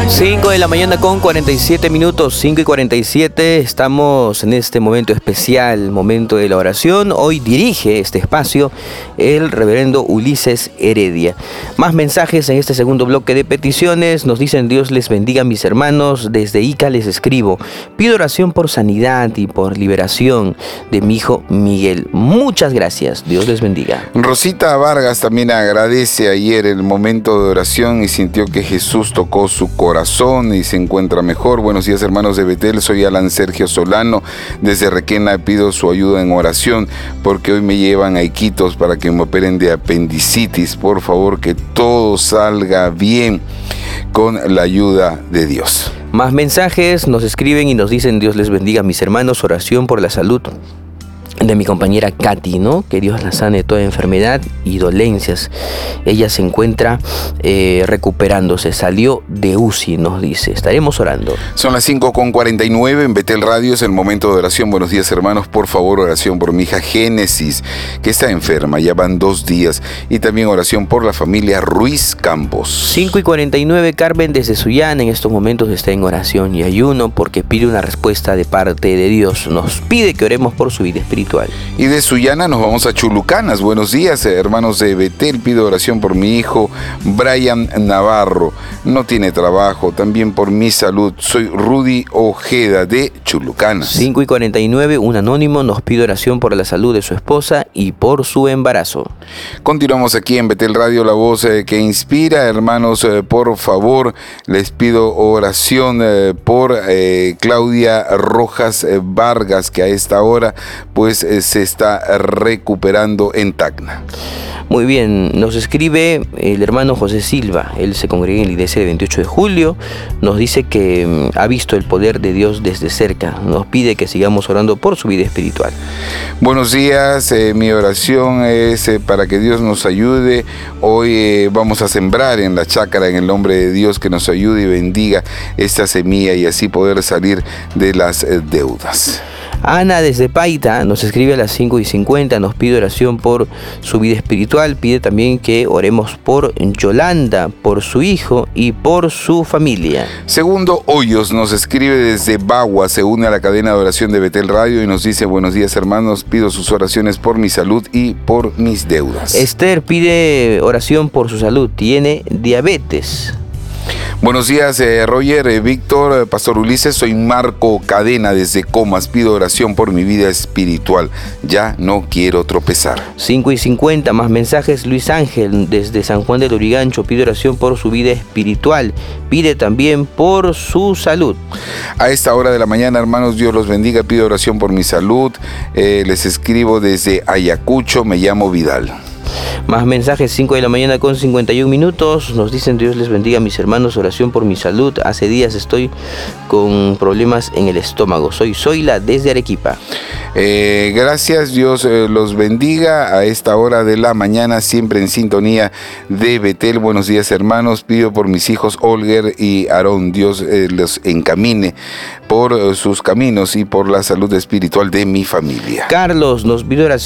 5 de la mañana con 47 minutos, 5 y 47, estamos en este momento especial, momento de la oración. Hoy dirige este espacio el reverendo Ulises Heredia. Más mensajes en este segundo bloque de peticiones. Nos dicen: Dios les bendiga, mis hermanos, desde Ica les escribo. Pido oración por sanidad y por liberación de mi hijo Miguel. Muchas gracias, Dios les bendiga. Rosita Vargas también agradece ayer el momento de oración y sintió que Jesús tocó su corazón y se encuentra mejor. Buenos días, hermanos de Betel, soy Alan Sergio Solano, desde Requena pido su ayuda en oración porque hoy me llevan a Iquitos para que me operen de apendicitis. Por favor, que todo salga bien con la ayuda de Dios. Más mensajes, nos escriben y nos dicen: Dios les bendiga, mis hermanos, oración por la salud de mi compañera Katy, ¿no? Que Dios la sane de toda enfermedad y dolencias. Ella se encuentra recuperándose, salió de UCI, nos dice. Estaremos orando. Son las 5:49 en Betel Radio, es el momento de oración. Buenos días, hermanos, por favor, oración por mi hija Génesis, que está enferma, ya van 2 días, y también oración por la familia Ruiz Campos. 5:49, Carmen desde Sullana en estos momentos está en oración y ayuno porque pide una respuesta de parte de Dios. Nos pide que oremos por su vida espiritual. Y de Sullana nos vamos a Chulucanas. Buenos días, hermanos de Betel. Pido oración por mi hijo Brian Navarro. No tiene trabajo. También por mi salud. Soy Rudy Ojeda de Chulucanas. 5:49, un anónimo nos pide oración por la salud de su esposa y por su embarazo. Continuamos aquí en Betel Radio, la voz que inspira. Hermanos, por favor, les pido oración por Claudia Rojas Vargas, que a esta hora pues se está recuperando en Tacna. Muy bien, nos escribe el hermano José Silva. Él se congrega en la iglesia de 28 de julio. Nos dice que ha visto el poder de Dios desde cerca. Nos pide que sigamos orando por su vida espiritual. Buenos días, mi oración es para que Dios nos ayude. Hoy vamos a sembrar en la chácara en el nombre de Dios, que nos ayude y bendiga esta semilla y así poder salir de las deudas. Ana desde Paita nos escribe a las 5:50, nos pide oración por su vida espiritual, pide también que oremos por Yolanda, por su hijo y por su familia. Segundo Hoyos nos escribe desde Bagua, se une a la cadena de oración de Betel Radio y nos dice: buenos días, hermanos, pido sus oraciones por mi salud y por mis deudas. Esther pide oración por su salud, tiene diabetes. Buenos días, Roger, Víctor, Pastor Ulises, soy Marco Cadena desde Comas, pido oración por mi vida espiritual, ya no quiero tropezar. 5:50, más mensajes. Luis Ángel desde San Juan del Lurigancho pide oración por su vida espiritual, pide también por su salud. A esta hora de la mañana, hermanos, Dios los bendiga, pido oración por mi salud, les escribo desde Ayacucho, me llamo Vidal. Más mensajes, 5 de la mañana con 51 minutos. Nos dicen: Dios les bendiga, mis hermanos, oración por mi salud. Hace días estoy con problemas en el estómago. Soy Zoila desde Arequipa. Gracias, Dios los bendiga a esta hora de la mañana, siempre en sintonía de Betel. Buenos días, hermanos, pido por mis hijos Olger y Aarón. Dios los encamine por sus caminos y por la salud espiritual de mi familia. Carlos nos pide oración